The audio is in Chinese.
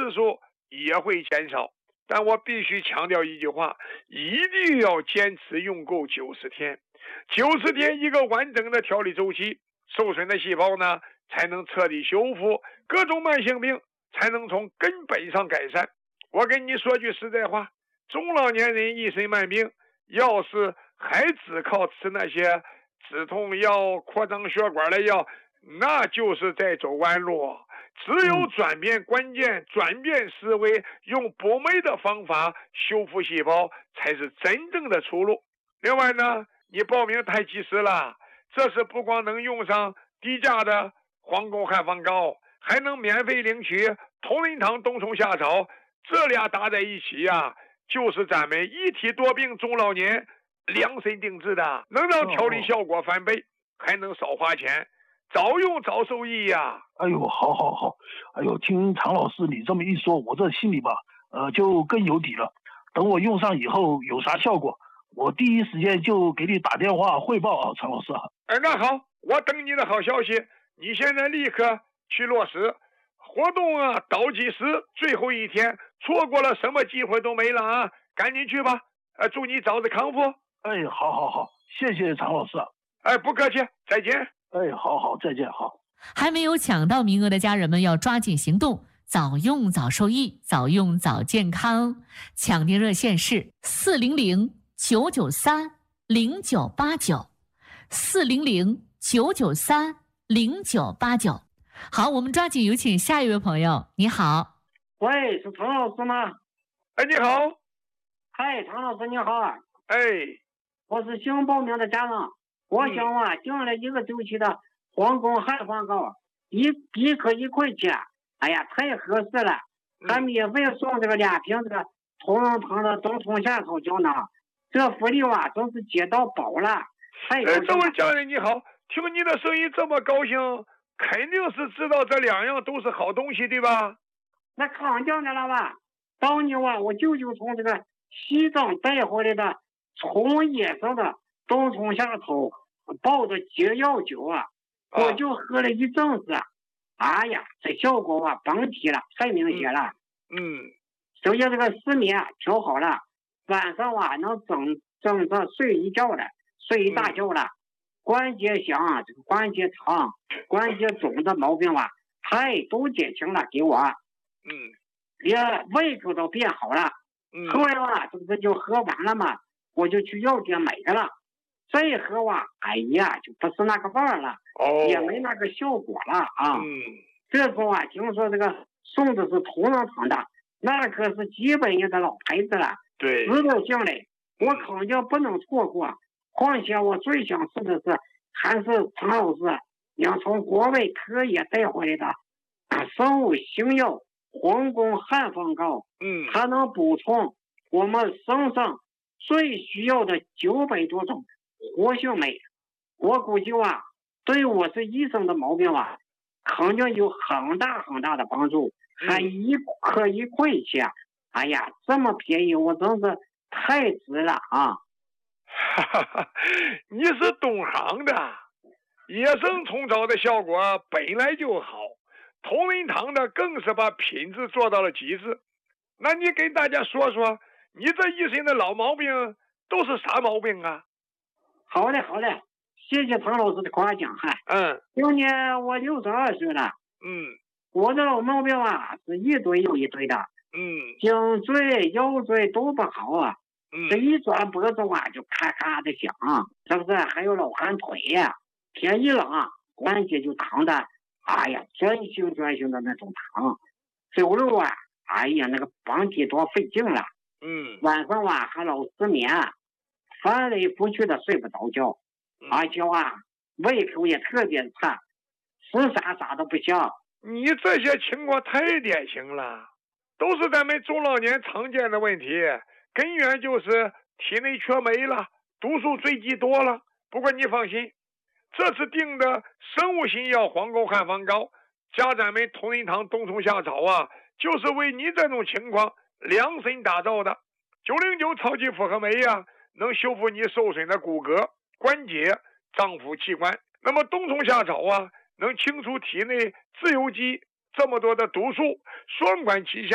次数也会减少。但我必须强调一句话，一定要坚持用够90天，90天一个完整的调理周期，受损的细胞呢才能彻底修复，各种慢性病才能从根本上改善。我跟你说句实在话，中老年人一身慢病，要是还只靠吃那些止痛药、扩张血管的药，那就是在走弯路。只有转变观念，转变思维，用补酶的方法修复细胞，才是真正的出路。另外呢，你报名太及时了，这是不光能用上低价的皇宫汉方膏，还能免费领取同仁堂冬虫夏草，这俩搭在一起呀，就是咱们一体多病中老年量身定制的，能让调理效果翻倍，还能少花钱，早用早受益呀。 哎呦，好，哎呦，听常老师你这么一说，我这心里吧，就更有底了。等我用上以后有啥效果，我第一时间就给你打电话汇报啊，常老师。 那好，我等你的好消息。你现在立刻去落实活动啊，倒计时最后一天，错过了什么机会都没了啊！赶紧去吧。祝你早日康复。 哎，好，谢谢常老师。 不客气，再见。 哎，好，再见，好。 还没有抢到名额的家人们要抓紧行动，早用早受益，早用早健康。抢订热线是400-993-0989，400-993-0989。好，我们抓紧有请下一位朋友。你好， 喂，是常老师吗？ 你好。 嗨，常老师你好。 我是新报名的家长，我想订了一个周期的皇宫汉方膏，一颗1块钱，哎呀，太合适了，还免费送这个2瓶这个同仁堂的冬虫夏草胶囊，这福利真是接到宝了。 这位家人你好，听你的声音这么高兴，肯定是知道这2样都是好东西，对吧？ 那肯定的了吧，当年我舅舅从这个西藏带回来的从野生的冬虫夏草抱着解药酒我就喝了一阵子，哎呀，这效果甭提了，太明显了。首先这个失眠调好了，晚上能整着睡一觉了，睡一大觉了。关节响，这个关节疼、关节肿的毛病都减轻了，给我。连胃口都变好了。后来这不就喝完了嘛，我就去药店买的了。再喝哎呀，就不是那个味儿了，也没那个效果了啊。这时候听说这个送的是同仁堂的，那可是几百年的老牌子了。 对， 指导性嘞，我肯定不能错过。况且我最想试的是，还是常老师您从国外特意带回来的生物新药皇宫汉方膏。它能补充我们身上最需要的900多种活性酶，我估计对我是医生的毛病肯定有很大的帮助。还一颗1块钱，哎呀，这么便宜，我真是太值了啊！ 你是懂行的，野生虫草的效果本来就好，同仁堂的更是把品质做到了极致。那你给大家说说，你这一身的老毛病都是啥毛病啊？ 好的，谢谢常老师的夸奖今年我62岁了。我的老毛病是一堆又一堆的。颈椎、腰椎都不好这一转脖子就咔咔的响，是不是？还有老寒腿天一冷关节就疼的，哎呀，专心的那种疼。走路哎呀，那个绑体多费劲了。晚上还老失眠，翻来覆去的睡不着觉，而且胃口也特别差，吃啥都不香。 你这些情况太典型了，都是咱们中老年常见的问题，根源就是体内缺酶了，毒素堆积多了。不过你放心，这次订的生物新药皇宫汉方膏加咱们同仁堂冬虫夏草就是为你这种情况量身打造的。909超级复合酶能修复你受损的骨骼、关节、脏腑器官。那么冬虫夏草能清除体内自由基这么多的毒素，双管齐下。